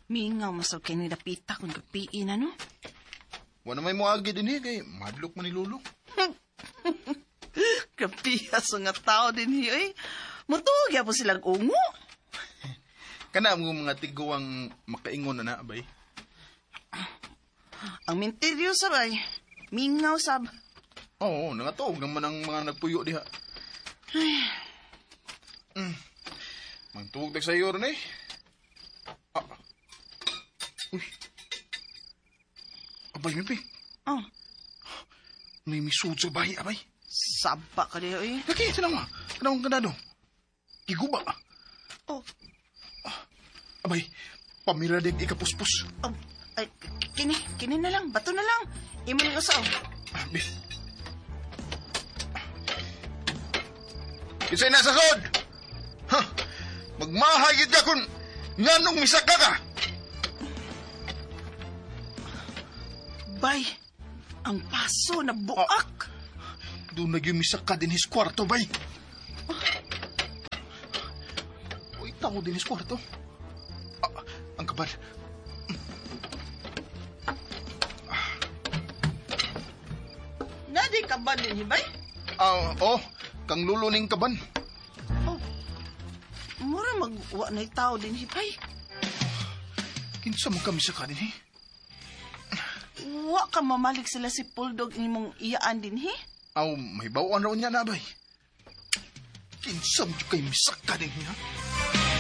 Mingaw masal kay ni dapita kung kapiin, ano? Wala may mo agi din kay madlok man ni Lolo. Kapihas nga tao din hiyo eh. Mutugya po silang ungo. Kana mo mga tiguang makaingon na abay. Ang minteryo sabay. Mingaw sab. Oo, nangatuog naman ang mga nagpuyo diha. Magtuog sa iyo rin eh. Uy. Abay, Mipi. Oh. May misud sa bahay, abay. Saba ka diyo eh. Lagi, ito naman. Kanawang kanado. Iguba. Oh. Abay, pamiradig ikapuspos. Oh. Ay, kini na lang. Bato na lang. Imo ng usaw. Bis. Kisay nasa sod! Ha! Magmahayid ka kung nganong misaka ka! Bay, ang paso na buak. Doon nag-yumisak ka din his kwarto, bay. Uy, tamo din his kwarto. Ang kabal. Nadi ka ba din, bay? Kang luluning kaban. Oh, mura magwa na'y tao din, hipay. Kinsa mo kami sa kanin, eh? Wa ka mamalik sila si Puldog imong iyaan din, he? May bawaan raw niya na, bay. Kinsa mo kay misak ka din, ha?